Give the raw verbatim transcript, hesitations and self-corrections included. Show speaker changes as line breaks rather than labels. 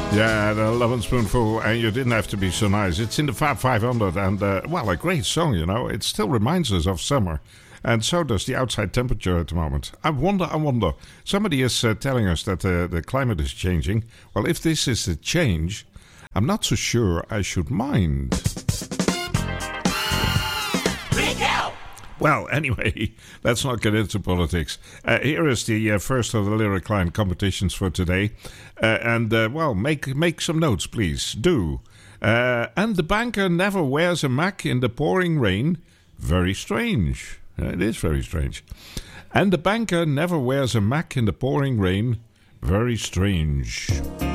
Yeah, the Lovin' Spoonful, and you didn't have to be so nice. It's in the Fab five hundred, and, uh, well, a great song, you know. It still reminds us of summer, and so does the outside temperature at the moment. I wonder, I wonder. Somebody is uh, telling us that uh, the climate is changing. Well, if this is a change, I'm not so sure I should mind. Well, anyway, let's not get into politics. Uh, here is the uh, first of the Lyric Line competitions for today. Uh, and, uh, well, make make some notes, please. Do. Uh, and the banker never wears a Mac in the pouring rain. Very strange. Uh, it is very strange. And the banker never wears a Mac in the pouring rain. Very strange.